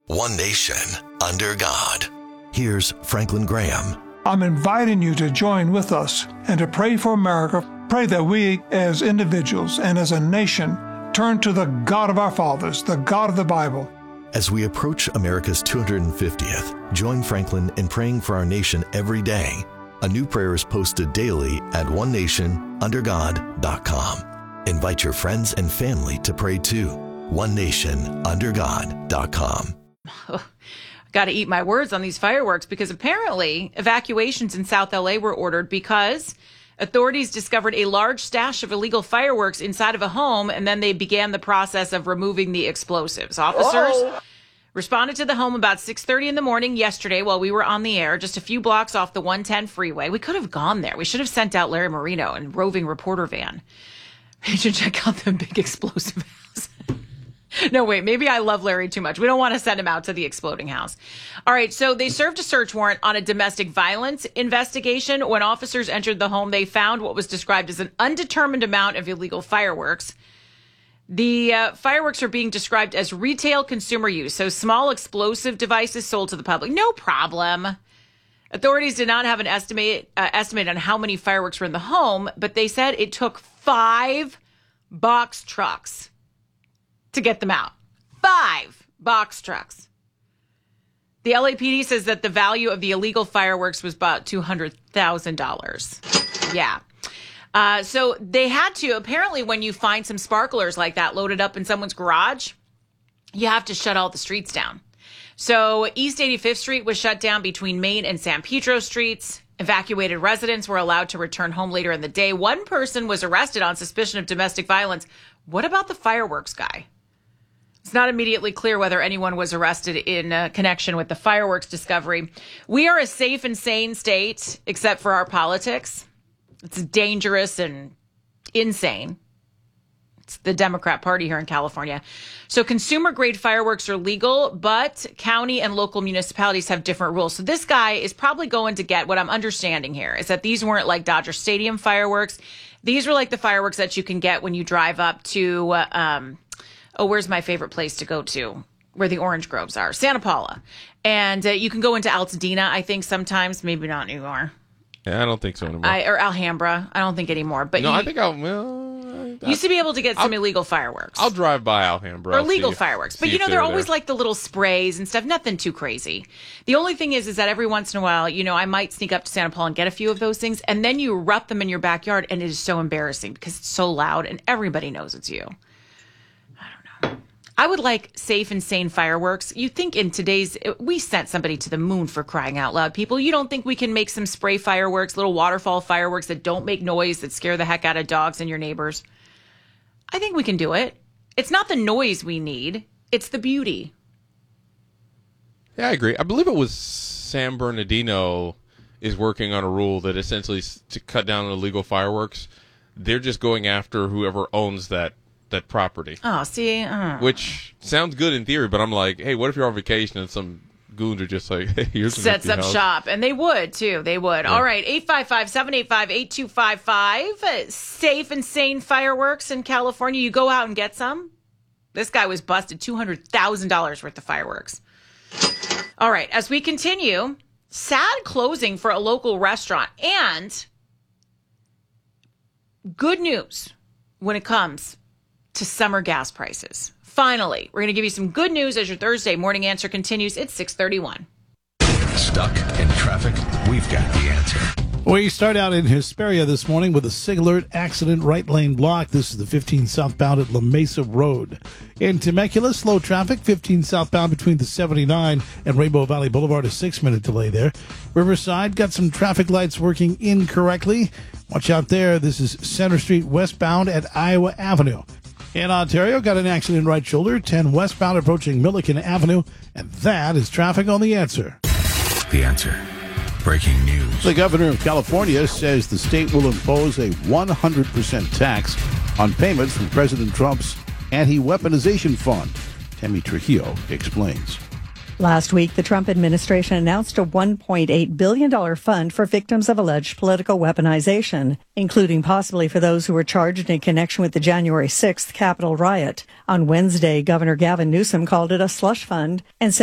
One nation, under God. Here's Franklin Graham. I'm inviting you to join with us and to pray for America. Pray that we, as individuals and as a nation, turn to the God of our fathers, the God of the Bible. As we approach America's 250th, join Franklin in praying for our nation every day. A new prayer is posted daily at onenationundergod.com. Invite your friends and family to pray too. onenationundergod.com. Got to eat my words on these fireworks, because apparently evacuations in South LA were ordered because authorities discovered a large stash of illegal fireworks inside of a home, and then they began the process of removing the explosives. Officers responded to the home about 6:30 in the morning yesterday while we were on the air, just a few blocks off the 110 freeway. We could have gone there. We should have sent out Larry Marino and roving reporter van to check out the big explosive house. No, wait, maybe I love Larry too much. We don't want to send him out to the exploding house. All right, so they served a search warrant on a domestic violence investigation. When officers entered the home, they found what was described as an undetermined amount of illegal fireworks. The fireworks are being described as retail consumer use, so small explosive devices sold to the public. No problem. Authorities did not have an estimate on how many fireworks were in the home, but they said it took 5 box trucks to get them out. 5 box trucks. The LAPD says that the value of the illegal fireworks was about $200,000. Yeah. So they had to, apparently when you find some sparklers like that loaded up in someone's garage, you have to shut all the streets down. So East 85th Street was shut down between Main and San Pedro Streets. Evacuated residents were allowed to return home later in the day. One person was arrested on suspicion of domestic violence. What about the fireworks guy? It's not immediately clear whether anyone was arrested in connection with the fireworks discovery. We are a safe and sane state, except for our politics. It's dangerous and insane. It's the Democrat Party here in California. So consumer-grade fireworks are legal, but county and local municipalities have different rules. So this guy is probably going to get, what I'm understanding here is that these weren't like Dodger Stadium fireworks. These were like the fireworks that you can get when you drive up to where's my favorite place to go to? Where the orange groves are. Santa Paula. And you can go into Altadena, I think, sometimes. Maybe not anymore. Yeah, I don't think so anymore. Or Alhambra. I don't think anymore. But no, I think used to be able to get some illegal fireworks. I'll drive by Alhambra. Or legal fireworks. But, they're always like the little sprays and stuff. Nothing too crazy. The only thing is that every once in a while, I might sneak up to Santa Paula and get a few of those things. And then you erupt them in your backyard. And it is so embarrassing because it's so loud and everybody knows it's you. I would like safe and sane fireworks. You think we sent somebody to the moon, for crying out loud, people. You don't think we can make some spray fireworks, little waterfall fireworks that don't make noise, that scare the heck out of dogs and your neighbors? I think we can do it. It's not the noise we need. It's the beauty. Yeah, I agree. I believe it was San Bernardino is working on a rule that essentially to cut down on illegal fireworks, they're just going after whoever owns that property. Oh, see? Which sounds good in theory, but I'm like, hey, what if you're on vacation and some goons are just like, hey, here's an sets up house. shop. And they would, too. They would. Yeah. All right, 855-785-8255. Safe and sane fireworks in California. You go out and get some. This guy was busted $200,000 worth of fireworks. All right, as we continue, sad closing for a local restaurant. And good news when it comes to summer gas prices. Finally, we're going to give you some good news as your Thursday morning answer continues. It's 6:31. Stuck in traffic? We've got the answer. We start out in Hesperia this morning with a SIG alert accident, right lane block. This is the 15 southbound at La Mesa Road. In Temecula, slow traffic, 15 southbound between the 79 and Rainbow Valley Boulevard, a 6-minute delay there. Riverside, got some traffic lights working incorrectly. Watch out there. This is Center Street westbound at Iowa Avenue. In Ontario, got an accident right shoulder, 10 westbound approaching Milliken Avenue, and that is traffic on The Answer. The Answer. Breaking news. The governor of California says the state will impose a 100% tax on payments from President Trump's anti-weaponization fund. Tammy Trujillo explains. Last week, the Trump administration announced a $1.8 billion fund for victims of alleged political weaponization, including possibly for those who were charged in connection with the January 6th Capitol riot. On Wednesday, Governor Gavin Newsom called it a slush fund and said